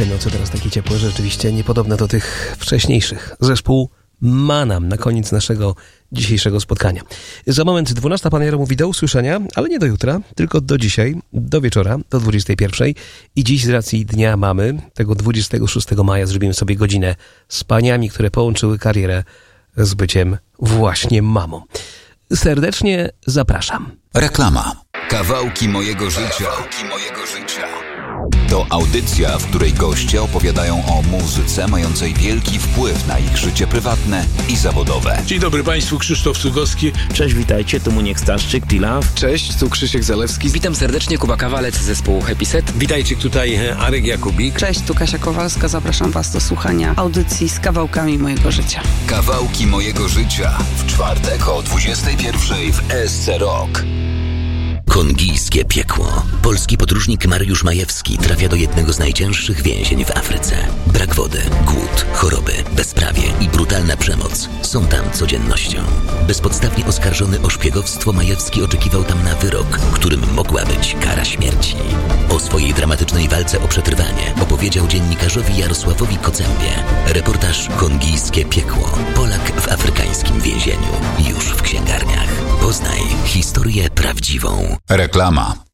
te noce teraz takie ciepłe, rzeczywiście niepodobne do tych wcześniejszych. Zespół Manam na koniec naszego dzisiejszego spotkania. Za moment 12 pan Jaro mówi do usłyszenia, ale nie do jutra, tylko do dzisiaj, do wieczora, do 21. I dziś z racji Dnia Mamy, tego 26 maja, zrobimy sobie godzinę z paniami, które połączyły karierę z byciem właśnie mamą. Serdecznie zapraszam. Reklama. Kawałki mojego życia. To audycja, w której goście opowiadają o muzyce mającej wielki wpływ na ich życie prywatne i zawodowe. Dzień dobry Państwu, Krzysztof Cugowski. Cześć, witajcie, tu Muniek Staszczyk, T-Love. Cześć, tu Krzysiek Zalewski. Witam serdecznie, Kuba Kawalec z zespołu Happy Set. Witajcie, tutaj Arek Jakubik. Cześć, tu Kasia Kowalska, zapraszam Was do słuchania audycji z kawałkami mojego życia. Kawałki mojego życia w czwartek o 21:00 w SC Rock. Kongijskie piekło. Polski podróżnik Mariusz Majewski trafia do jednego z najcięższych więzień w Afryce. Brak wody, głód, choroby, bezprawie i brutalna przemoc są tam codziennością. Bezpodstawnie oskarżony o szpiegowstwo, Majewski oczekiwał tam na wyrok, którym mogła być kara śmierci. O swojej dramatycznej walce o przetrwanie opowiedział dziennikarzowi Jarosławowi Kocembie. Reportaż Kongijskie piekło. Polak w afrykańskim więzieniu. Już w księgarniach. Poznaj historię prawdziwą. Reklama.